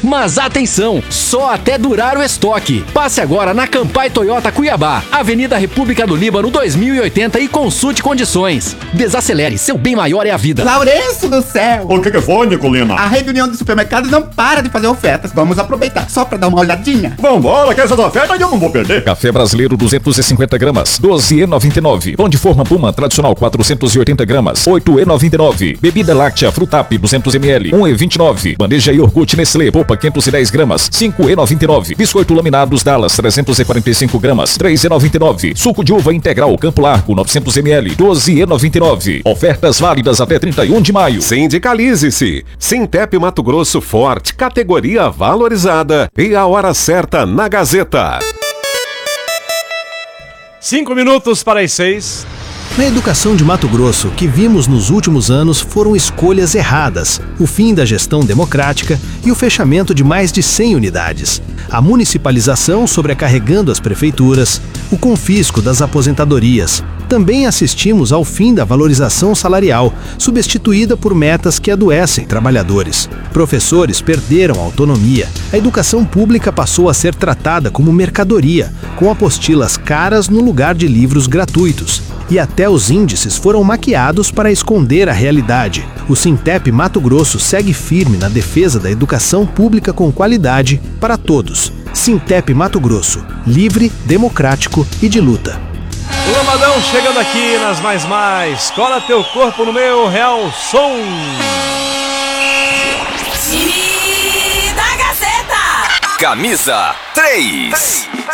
Mas atenção, só até durar o estoque. Passe agora na Campai Toyota Cuiabá, Avenida República do Líbano 2080 e consulte condições. Desacelere, seu bem maior é a vida. Lourenço do céu! O que foi, Nicolina? A rede União dos Supermercados não para de fazer ofertas. Vamos aproveitar só pra dar uma olhadinha. Vambora, que essas ofertas eu não vou perder. Café brasileiro 250 gramas, 12,99. Pão de forma Puma tradicional 480 gramas, 8,99. Bebida láctea Frutap 200 ml, 1,29. Bandeja iogurte Nestlé Polpa 510 gramas, 5,99. Biscoito laminados Dallas 345 gramas, 3,99. Suco de uva integral Campo Largo 900 ml, 12,99. Ofertas válidas até 31 de maio. Sindicalize-se. Sintep Mato Grosso Forte, categoria valorizada. E a hora certa na Gazeta. 5 minutos para as 6. Na educação de Mato Grosso, o que vimos nos últimos anos foram escolhas erradas, o fim da gestão democrática e o fechamento de mais de 100 unidades, a municipalização sobrecarregando as prefeituras, o confisco das aposentadorias. Também assistimos ao fim da valorização salarial, substituída por metas que adoecem trabalhadores. Professores perderam a autonomia. A educação pública passou a ser tratada como mercadoria, com apostilas caras no lugar de livros gratuitos. E até os índices foram maquiados para esconder a realidade. O Sintep Mato Grosso segue firme na defesa da educação pública com qualidade para todos. Sintep Mato Grosso, livre, democrático e de luta. O Lamadão chegando aqui nas mais. Cola teu corpo no meu real som. Time da Gazeta. Camisa 3.